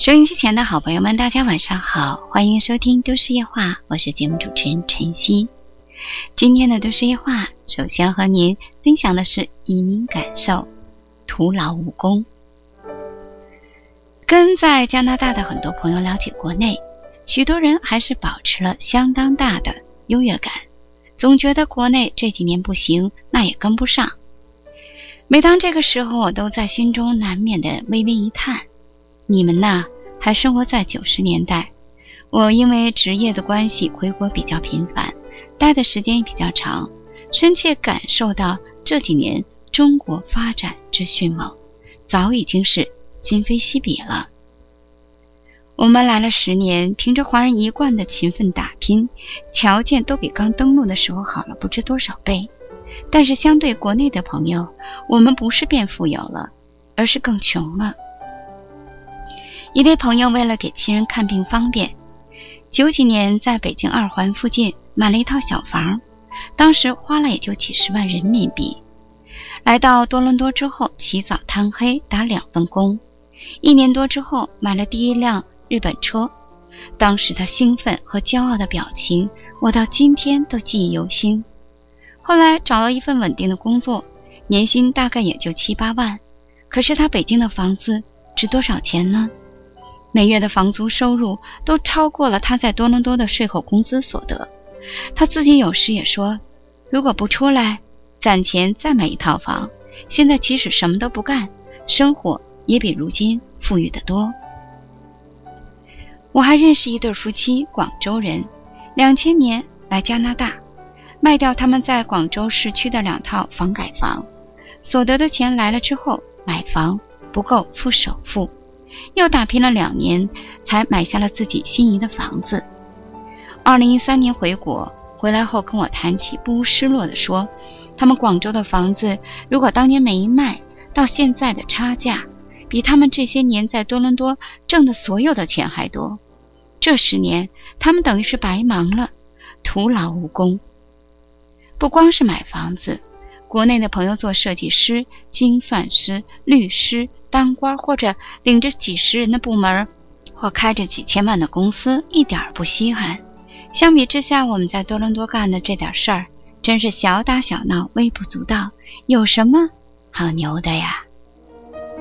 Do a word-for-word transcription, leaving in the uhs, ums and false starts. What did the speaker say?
收音机前的好朋友们，大家晚上好，欢迎收听都市夜话，我是节目主持人晨曦。今天的都市夜话，首先和您分享的是移民感受，徒劳无功。跟在加拿大的很多朋友了解国内，许多人还是保持了相当大的优越感，总觉得国内这几年不行，那也跟不上。每当这个时候，我都在心中难免的微微一叹，你们呐，还生活在九十年代。我因为职业的关系回国比较频繁，待的时间也比较长，深切感受到这几年中国发展之迅猛，早已经是今非昔比了。我们来了十年，凭着华人一贯的勤奋打拼，条件都比刚登陆的时候好了不知多少倍。但是相对国内的朋友，我们不是变富有了，而是更穷了。一位朋友为了给亲人看病方便，九几年在北京二环附近买了一套小房，当时花了也就几十万人民币。来到多伦多之后，起早贪黑打两份工，一年多之后买了第一辆日本车，当时他兴奋和骄傲的表情，我到今天都记忆犹新。后来找了一份稳定的工作，年薪大概也就七八万，可是他北京的房子值多少钱呢？每月的房租收入都超过了他在多伦多的税后工资所得。他自己有时也说，如果不出来攒钱再买一套房，现在即使什么都不干，生活也比如今富裕得多。我还认识一对夫妻，广州人，两千年来加拿大，卖掉他们在广州市区的两套房改房，所得的钱来了之后买房，不够付首付，又打拼了两年才买下了自己心仪的房子。二零一三年回国，回来后跟我谈起，不无失落地说，他们广州的房子如果当年没一卖，到现在的差价比他们这些年在多伦多挣的所有的钱还多。这十年他们等于是白忙了，徒劳无功。不光是买房子，国内的朋友做设计师、精算师、律师、当官，或者领着几十人的部门，或开着几千万的公司，一点儿不稀罕。相比之下，我们在多伦多干的这点事儿，真是小打小闹，微不足道，有什么好牛的呀？